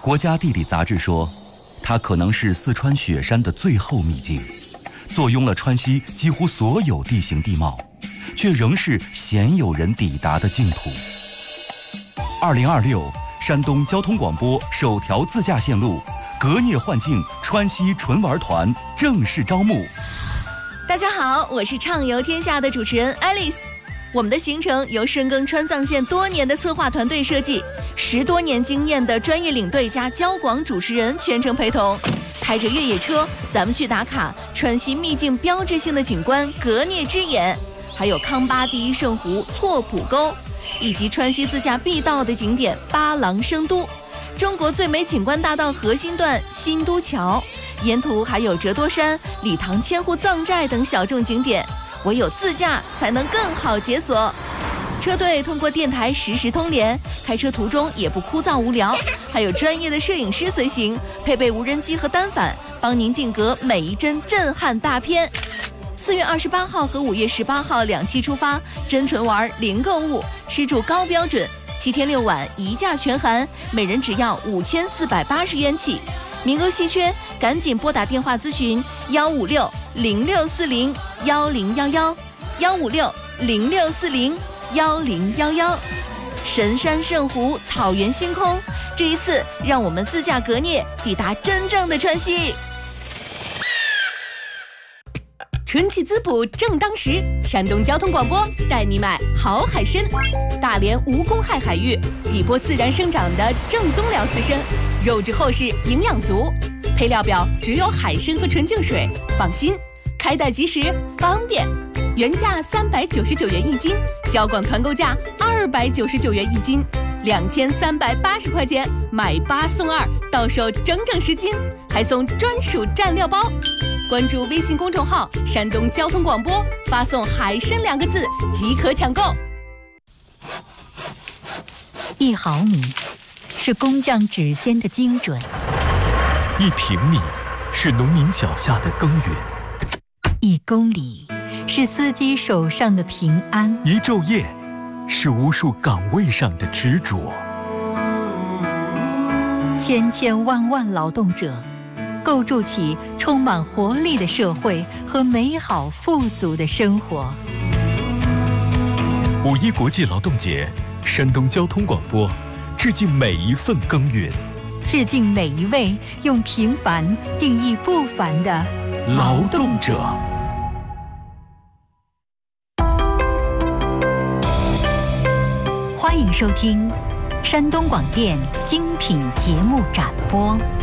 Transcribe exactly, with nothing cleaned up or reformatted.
国家地理杂志说，它可能是四川雪山的最后秘境，坐拥了川西几乎所有地形地貌，却仍是鲜有人抵达的净土。二零二六，山东交通广播首条自驾线路隔聂幻境川西纯玩团正式招募。 大家好，我是畅游天下的主持人 Alice。 我们的行程由深耕川藏线多年的策划团队设计，十多年经验的专业领队加交广主持人全程陪同，开着越野车，咱们去打卡川西秘境标志性的景观隔聂之眼，还有康巴第一圣湖错浦沟，以及川西自驾必到的景点八郎生都，中国最美景观大道核心段新都桥，沿途还有折多山、理塘千户藏寨等小众景点，唯有自驾才能更好解锁。车队通过电台实时通联，开车途中也不枯燥无聊，还有专业的摄影师随行，配备无人机和单反，帮您定格每一帧震撼大片。四月二十八号和五月十八号两期出发，真纯玩零购物，吃住高标准，七天六晚一价全含，每人只要五千四百八十元起，名额稀缺，赶紧拨打电话咨询幺五六零六四零幺零幺幺幺五六零六四零幺零幺幺。神山圣湖，草原星空，这一次让我们自驾隔聂，抵达真正的川西。 春季滋补正当时，山东交通广播带你买好海参。大连无公害海域，底波自然生长的正宗辽刺参，肉质厚实，营养足。配料表只有海参和纯净水，放心，开袋即时，方便。原价三百九十九元一斤，交广团购价二百九十九元一斤，两千三百八十块钱买八送二，到手整整十斤，还送专属蘸料包。关注微信公众号山东交通广播，发送海参两个字即可抢购。 一毫米是工匠指尖的精准， 一平米是农民脚下的耕耘， 一公里是司机手上的平安， 一昼夜是无数岗位上的执着。 千千万万劳动者构筑起充满活力的社会和美好富足的生活。 五一国际劳动节，山东交通广播致敬每一份耕耘， 致敬每一位用平凡定义不凡的劳动者。 欢迎收听山东广电精品节目展播。